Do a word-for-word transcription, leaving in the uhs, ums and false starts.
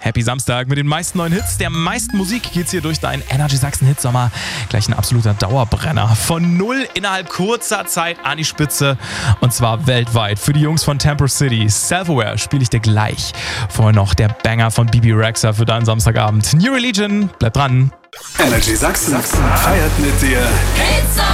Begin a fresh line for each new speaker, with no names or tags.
Happy Samstag mit den meisten neuen Hits, der meisten Musik geht's hier durch deinen Energy Sachsen Hitsommer. Gleich ein absoluter Dauerbrenner. Von null innerhalb kurzer Zeit an die Spitze und zwar weltweit. Für die Jungs von Temper City. Self-Aware spiele ich dir gleich. Vorher noch der Banger von Bebe Rexha für deinen Samstagabend. New Religion, bleib dran.
Energy Sachsen feiert mit dir.
Hitsommer!